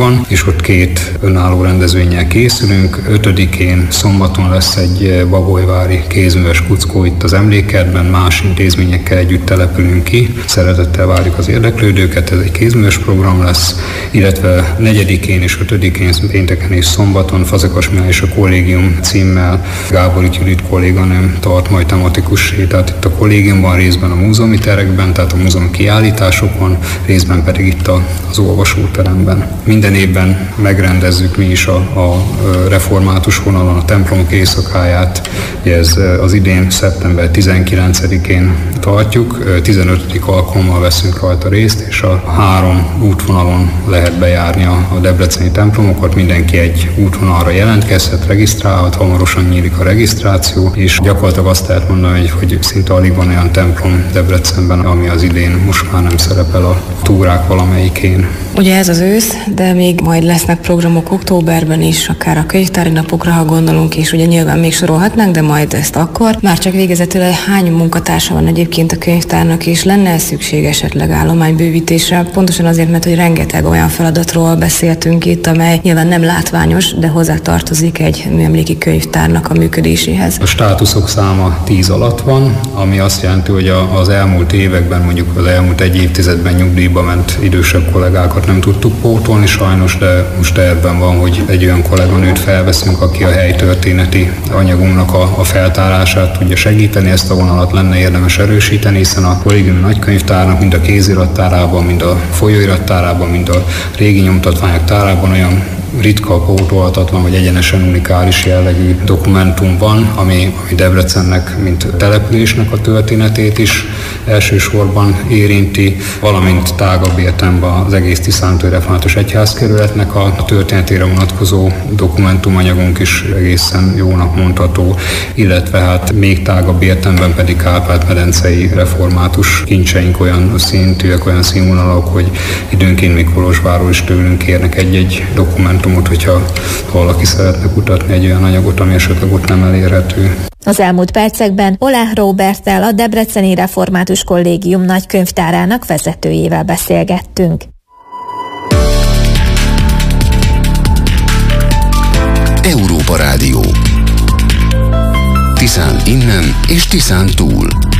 van, és ott 2 önálló rendezvényel készülünk. 5-én szombaton lesz egy bagolyvári kézműves kuckó itt az emlékkertben, más intézményekkel együtt települünk ki. Szeretettel várjuk az érdeklődőket, ez egy kézműves program lesz, illetve 4-én és 5-én pénteken és szombaton Fazekas Mihály és a Kollégium címmel Gábor Judit kolléganőm tart majd tematikus sétát itt a kollégiumban, részben a múzeumi terekben, tehát a múzeumi kiállításokon, részben pedig itt az olvasóteremben. Minden évben megrendezzük mi is a református vonalon a templomok éjszakáját. Ez az idén szeptember 19-én tartjuk, 15. alkalommal veszünk rajta részt, és a 3 útvonalon lehet bejárni a debreceni templomokat. Mindenki egy útvonalra jelentkezhet, regisztrálhat, hamarosan nyílik a regisztráció, és gyakorlatilag azt lehet mondani, hogy szinte alig van olyan templom Debrecenben, ami az idén most már nem szerepel a túrák valamelyikén. Ugye ez az ősz, de még majd lesznek programok októberben is, akár a könyvtári napokra, ha gondolunk, és ugye nyilván még sorolhatnánk, de majd ezt akkor. Már csak végezetül hány munkatársa van egyébként a könyvtárnak, és lenne szükség esetleg állománybővítésre? Pontosan azért, mert hogy rengeteg olyan feladatról beszéltünk itt, amely nyilván nem látványos, de hozzá tartozik egy műemléki könyvtárnak a működéséhez. A státuszok száma 10 alatt van, ami azt jelenti, hogy az elmúlt években, mondjuk az elmúlt 1 évtizedben nyugdíjba ment idősebb kollégákat nem tudtuk pótolni sajnos, de most tervben van, hogy egy olyan kolléganőt felveszünk, aki a helytörténeti anyagunknak a feltárását tudja segíteni. Ezt a vonalat lenne érdemes erősíteni, hiszen a kollégiumi nagykönyvtárnak mind a kézirattárában, mind a folyóirattárában, mind a régi nyomtatványok tárában olyan ritka, pótolhatatlan vagy egyenesen unikális jellegű dokumentum van, ami Debrecennek, mint településnek a történetét is elsősorban érinti, valamint tágabb értelemben az egész Tiszántúli Református Egyházkerületnek a történetére vonatkozó dokumentumanyagunk is egészen jónak mondható, illetve hát még tágabb értelemben pedig Kárpát-medencei református kincseink olyan szintűek, olyan színvonalak, hogy időnként még Kolozsvárról is tőlünk kérnek egy dokumentumot, hogyha valaki szeretne kutatni egy olyan anyagot, ami esetleg ott nem elérhető. Az elmúlt percekben Oláh Róberttel, a Debreceni Református Kollégium nagykönyvtárának vezetőjével beszélgettünk. Európa Rádió. Tiszán innen és Tiszán túl.